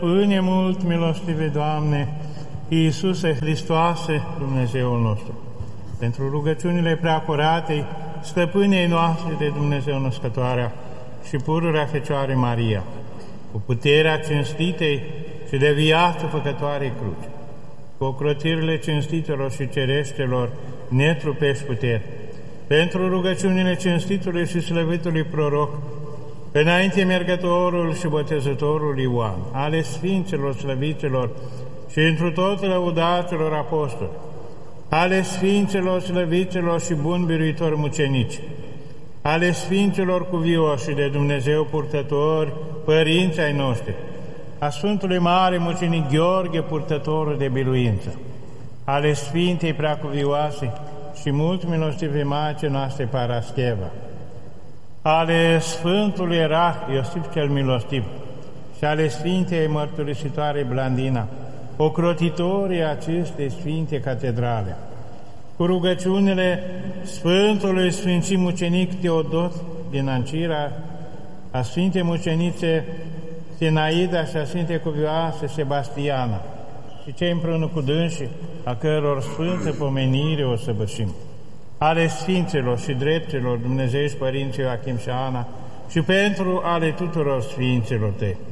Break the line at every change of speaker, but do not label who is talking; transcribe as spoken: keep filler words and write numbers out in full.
Pâine mult milostive, Doamne, Iisuse Hristoase, Dumnezeul nostru, pentru rugăciunile preacuratei stăpânei noastre de Dumnezeu Născătoarea și pururea Fecioare Maria, cu puterea cinstitei și de viață făcătoarei cruci, cu ocrotirile cinstitelor și cereștelor netrupești puteri, pentru rugăciunile cinstitului și slăvitului proroc, înainte mergătorul și botezătorul Ioan, ale sfinților slăviților și întru tot lăudaților apostoli, ale sfinților slăviților și buni biruitori mucenici, ale sfinților cuvioși și de Dumnezeu purtători, părinții ai noștri, a Sfântului Mare Mucenic Gheorghe, purtătorul de biruință, ale Sfintei Preacuvioase și mult milostive Maicii noastre Parascheva, ale Sfântului Ierarh Iosif cel Milostiv și ale Sfintei Mărturisitoare Blandina, ocrotitorii acestei Sfinte Catedrale, cu rugăciunile Sfântului Sfinții Mucenic Teodot din Ancira, a Sfintei Mucenițe Sinaida și a Sfintei Cuvioase Sebastiana și cei împreună cu dânsii, a căror sfântă pomenire o săvârșim, ale Sfinților și Dreptilor Dumnezeiști Părinții Joachim și Ana și pentru ale tuturor Sfinților Tăi.